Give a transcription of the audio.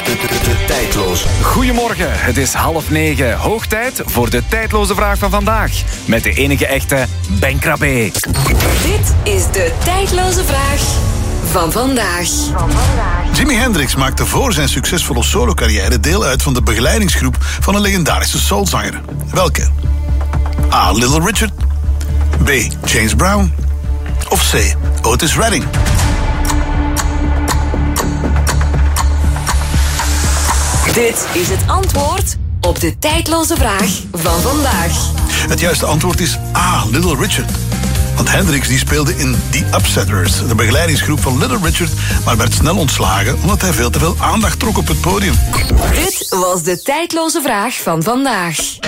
De tijdloze. Goedemorgen, het is 8:30. Hoog tijd voor de tijdloze vraag van vandaag. Met de enige echte Ben Krabbe. Dit is de tijdloze vraag van vandaag. Jimi Hendrix maakte voor zijn succesvolle solo-carrière deel uit van de begeleidingsgroep van een legendarische soulzanger. Welke? A. Little Richard. B. James Brown. Of C. Otis Redding. Dit is het antwoord op de tijdloze vraag van vandaag. Het juiste antwoord is A. Little Richard. Want Hendrix die speelde in The Upsetters, de begeleidingsgroep van Little Richard, maar werd snel ontslagen omdat hij veel te veel aandacht trok op het podium. Dit was de tijdloze vraag van vandaag.